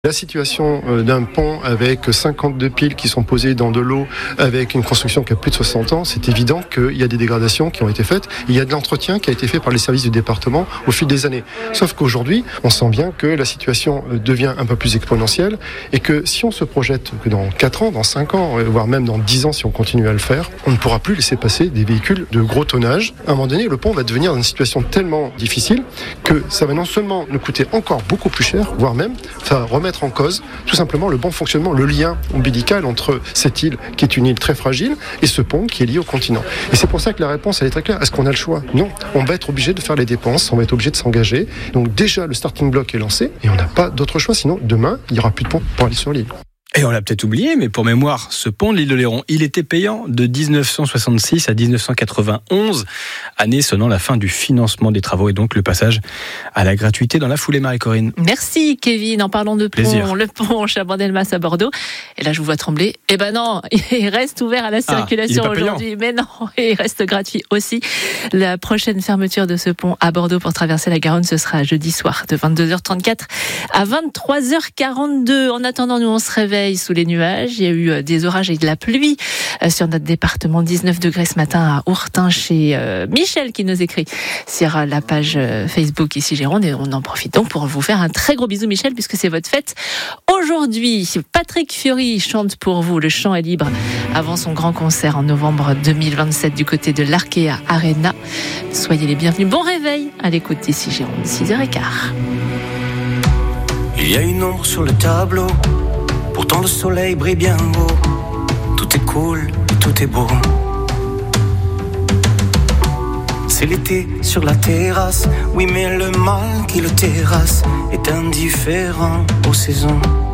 La situation d'un pont avec 52 piles qui sont posées dans de l'eau, avec une construction qui a plus de 60 ans, c'est évident qu'il y a des dégradations qui ont été faites. Il y a de l'entretien qui a été fait par les services du département au fil des années. Sauf qu'aujourd'hui, on sent bien que la situation devient un peu plus exponentielle et que si on se projette que dans 4 ans, dans 5 ans, voire même dans 10 ans, si on continue à le faire, on ne pourra plus laisser passer des véhicules de gros tonnage. À un moment donné, le pont va devenir dans une situation tellement difficile que ça va non seulement nous coûter encore beaucoup plus cher, voire même ça va remettre en cause tout simplement le bon fonctionnement, le lien ombilical entre cette île qui est une île très fragile et ce pont qui est lié au continent. Et c'est pour ça que la réponse elle est très claire. Est-ce qu'on a le choix ? Non. On va être obligé de faire les dépenses, on va être obligé de s'engager. Donc déjà le starting block est lancé et on n'a pas d'autre choix, sinon demain il n'y aura plus de pont pour aller sur l'île. Et on l'a peut-être oublié, mais pour mémoire, ce pont de l'île d'Oléron, il était payant de 1966 à 1991, année sonnant la fin du financement des travaux et donc le passage à la gratuité dans la foulée, Marie-Corinne. Merci Kevin, en parlant de pont, Plaisir. Le pont Chabandelmas à Bordeaux. Et là je vous vois trembler. Eh ben non, il reste ouvert à la circulation aujourd'hui, mais non, il reste gratuit aussi. La prochaine fermeture de ce pont à Bordeaux pour traverser la Garonne, ce sera jeudi soir de 22h34 à 23h42. En attendant, nous on se réveille sous les nuages. Il y a eu des orages et de la pluie sur notre département. 19 degrés ce matin à Ourtin chez Michel qui nous écrit sur la page Facebook ici Gironde. Et on en profite donc pour vous faire un très gros bisou Michel puisque c'est votre fête aujourd'hui. Patrick Fiori chante pour vous. Le chant est libre avant son grand concert en novembre 2027 du côté de l'Arkea Arena. Soyez les bienvenus. Bon réveil à l'écoute d'ici Gironde, 6h15. Il y a une ombre sur le tableau. Pourtant le soleil brille bien haut. Tout est cool, tout est beau. C'est l'été sur la terrasse. Oui mais le mal qui le terrasse est indifférent aux saisons.